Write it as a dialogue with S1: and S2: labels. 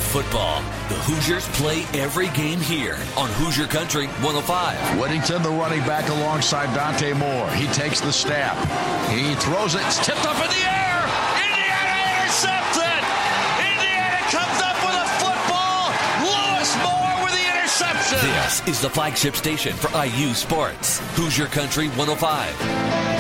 S1: football. The Hoosiers play every game here on Hoosier Country 105.
S2: Whittington, the running back alongside Dante Moore. He takes the snap. He throws it. It's tipped up in the air. Indiana intercepts it. Indiana comes up with a football. Lewis Moore with the interception.
S1: This is the flagship station for IU Sports. Hoosier Country 105.